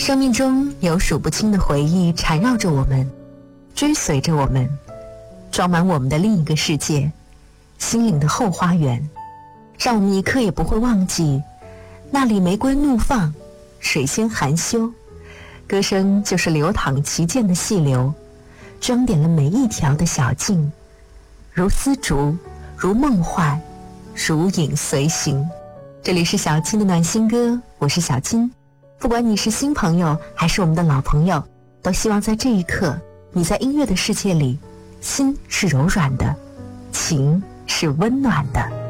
生命中有数不清的回忆缠绕着我们，追随着我们，装满我们的另一个世界，心灵的后花园，让我们一刻也不会忘记那里玫瑰怒放，水仙含羞，歌声就是流淌其间的细流，装点了每一条的小径，如丝竹，如梦幻，如影随形。这里是小青的暖心歌，我是小青。不管你是新朋友还是我们的老朋友，都希望在这一刻，你在音乐的世界里，心是柔软的，情是温暖的。